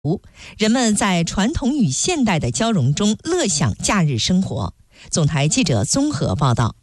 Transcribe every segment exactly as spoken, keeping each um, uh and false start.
人们在传统与现代的交融中乐享假日生活。总台记者综合报道。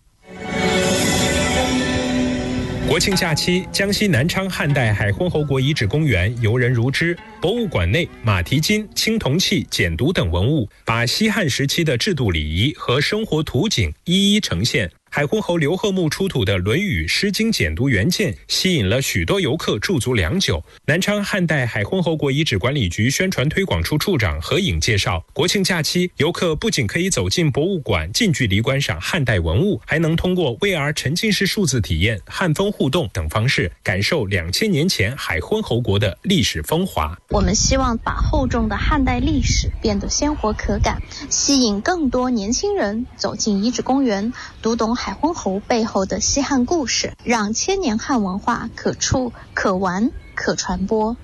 国庆假期，江西南昌汉代海昏侯国遗址公园游人如织。博物馆内，马蹄金、青铜器、简牍等文物，把西汉时期的制度礼仪和生活图景一一呈现。海昏侯刘贺墓出土的《论语》《诗经》简牍原件，吸引了许多游客驻足良久。南昌汉代海昏侯国遗址管理局宣传推广处处长何颖介绍，国庆假期，游客不仅可以走进博物馆，近距离观赏汉代文物，还能通过 V R 沉浸式数字体验、汉风互动等方式，感受两千年前海昏侯国的历史风华。 我们希望把厚重的汉代历史变得鲜活可感，吸引更多年轻人走进遗址公园，读懂海昏侯背后的西汉故事，让千年汉文化可触、可玩、可传播。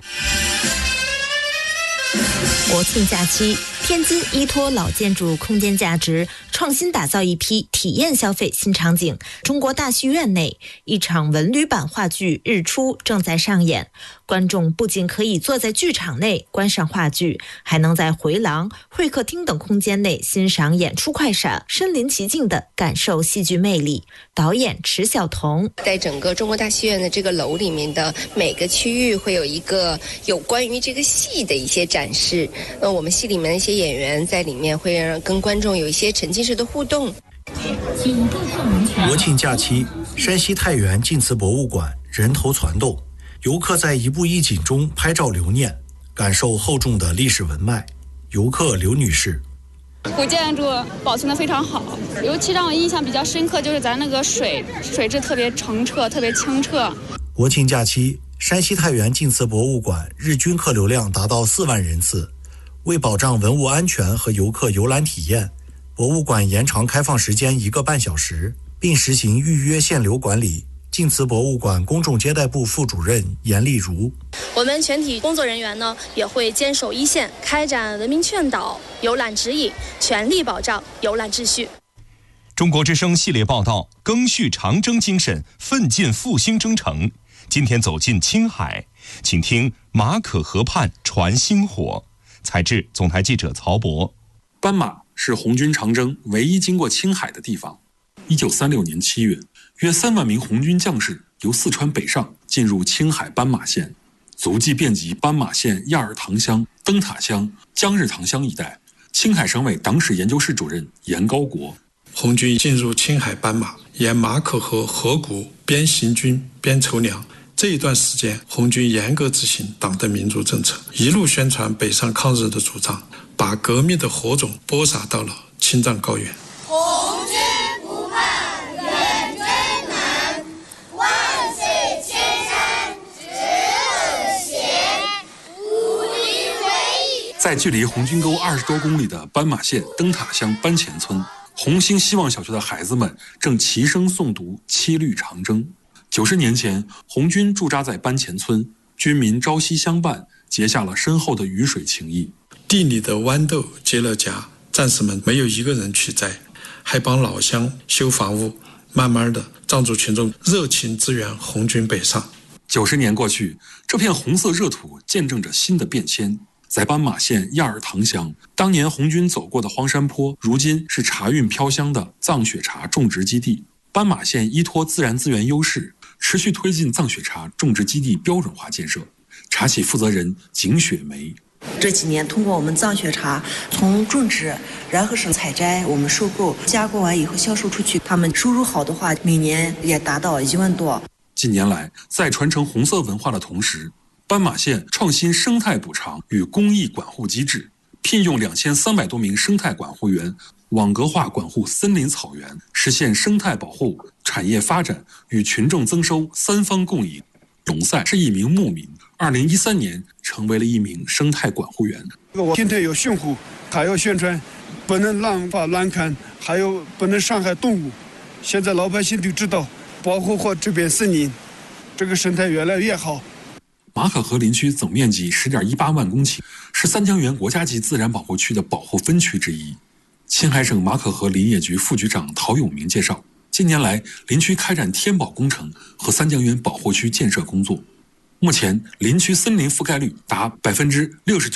国庆假期，天津依托老建筑空间价值，创新打造一批体验消费新场景。中国大戏院内，一场文旅版话剧《日出》正在上演。观众不仅可以坐在剧场内观赏话剧，还能在回廊、会客厅等空间内欣赏演出快闪，身临其境地感受戏剧魅力。导演迟晓彤在整个中国大戏院的这个楼里面的每个区域会有一个有关于这个戏的一些展示，呃，我们戏里面的一些演员在里面会让跟观众有一些沉浸式的互动。 国庆假期，山西太原晋祠博物馆人头攒动，游客在一步一景中拍照留念，感受厚重的历史文脉。游客刘女士， 古建筑保存得非常好，尤其让我印象比较深刻就是咱那个水水质特别澄澈，特别清澈。 国庆假期，山西太原晋祠博物馆日均客流量达到四万人次。为保障文物安全和游客游览体验，博物馆延长开放时间一个半小时，并实行预约限流管理。晋祠博物馆公众接待部副主任严丽如， 我们全体工作人员呢也会坚守一线，开展文明劝导、游览指引，全力保障游览秩序。 中国之声系列报道，赓续长征精神，奋进复兴征程。今天走进青海，请听马可河畔传星火。采制总台记者曹博。 斑马是红军长征唯一经过青海的地方。一九三六年七月，约三万名红军将士由四川北上，进入青海斑马县，足迹遍及斑马县亚尔塘乡、灯塔乡、江日塘乡一带。青海省委党史研究室主任严高国， 红军进入青海斑马，沿马可河河谷边行军边筹粮。这一段时间，红军严格执行党的民主政策，一路宣传北上抗日的主张，把革命的火种播撒到了青藏高原。 红军不怕远征难，万水千山只有险，武力为义。 在距离红军沟二十多公里的斑马县灯塔乡班前村，红星希望小学的孩子们正齐声诵读七律长征。九十年前，红军驻扎在班前村，军民朝夕相伴，结下了深厚的鱼水情谊。 地里的豌豆结了荚，战士们没有一个人去摘，还帮老乡修房屋。慢慢的，藏族群众热情支援红军北上。 九十年过去，这片红色热土见证着新的变迁。在斑马县亚尔塘乡，当年红军走过的荒山坡，如今是茶韵飘香的藏雪茶种植基地。斑马县依托自然资源优势，持续推进藏雪茶种植基地标准化建设。茶企负责人景雪梅， 这几年通过我们藏雪茶从种植，然后是采摘，我们收购，加工完以后销售出去，他们收入好的话，每年也达到一万多。 近年来，在传承红色文化的同时，斑马县创新生态补偿与公益管护机制，聘用两千三百多名生态管护员，网格化管护森林草原，实现生态保护、产业发展与群众增收三方共赢。龙赛是一名牧民，二零一三年成为了一名生态管护员。 我心态要驯护，还要宣传，不能滥发滥砍，还有不能伤害动物。现在老百姓都知道，保护好这片森林，这个生态越来越好。 马可河林区总面积 十点一八万公顷，是三江源国家级自然保护区的保护分区之一。青海省马可河林业局副局长陶永明介绍，近年来林区开展天保工程和三江源保护区建设工作，目前林区森林覆盖率达百分之六十九。